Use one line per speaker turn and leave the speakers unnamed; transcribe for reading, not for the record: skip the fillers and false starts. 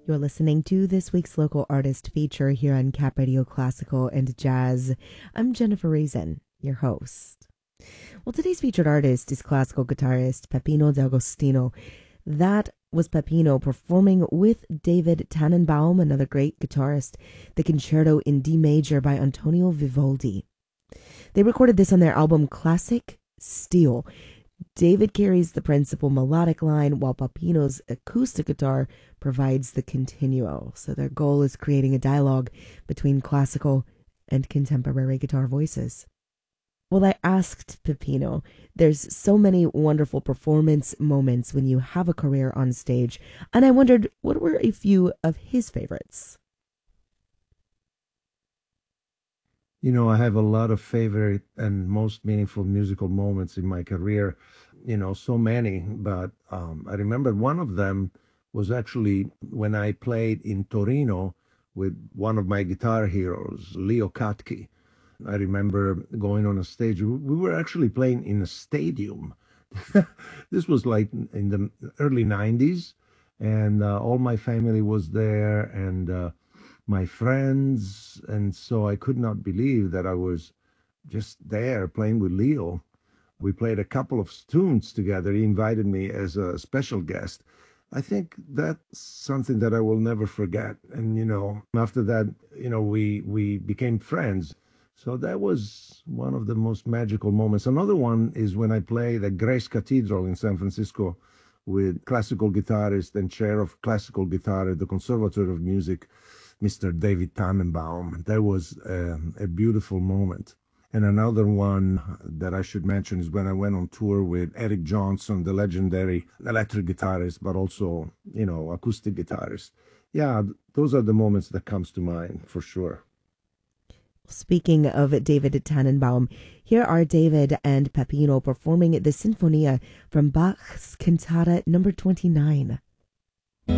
You're listening to this week's local artist feature here on Cap Radio Classical and Jazz. I'm Jennifer Reason, your host. Well, today's featured artist is classical guitarist Peppino D'Agostino. That was Peppino performing with David Tannenbaum, another great guitarist, the Concerto in D Major by Antonio Vivaldi. They recorded this on their album Classic Steel. David carries the principal melodic line, while Peppino's acoustic guitar provides the continuo. So their goal is creating a dialogue between classical and contemporary guitar voices. Well, I asked Peppino, there's so many wonderful performance moments when you have a career on stage, and I wondered what were a few of his favorites.
You know, I have a lot of favorite and most meaningful musical moments in my career, so many, but I remember one of them was actually when I played in Torino with one of my guitar heroes, Leo Katke. I remember going on a stage. We were actually playing in a stadium. This was like in the early 90s, and all my family was there, and my friends, and so I could not believe that I was just there playing with Leo. We played a couple of tunes together. He invited me as a special guest. I think that's something that I will never forget. And after that, we became friends. So that was one of the most magical moments. Another one is when I played at Grace Cathedral in San Francisco with classical guitarist and chair of classical guitar at the Conservatory of Music, Mr. David Tannenbaum. That was a beautiful moment. And another one that I should mention is when I went on tour with Eric Johnson, the legendary electric guitarist, but also, acoustic guitarist. Yeah, those are the moments that comes to mind for sure.
Speaking of David Tannenbaum, here are David and Peppino performing the Sinfonia from Bach's Cantata No. 29.